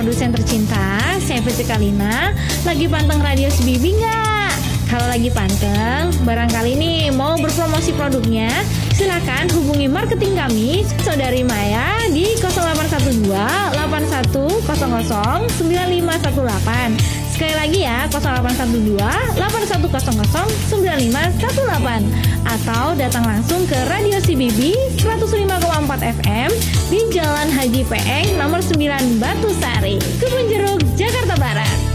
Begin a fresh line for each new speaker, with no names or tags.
produsen tercinta, saya Fitri Kalina. Lagi panteng radio Sebibi nggak? Kalau lagi panteng, barangkali nih mau berpromosi produknya, silakan hubungi marketing kami, Saudari Maya di 0812 8100 9518. Sekali lagi ya, 0812 8100 9518. Atau datang langsung ke Radio CBB 105,4 FM di Jalan Haji Peeng nomor 9 Batu Sari, Kebun Jeruk, Jakarta Barat.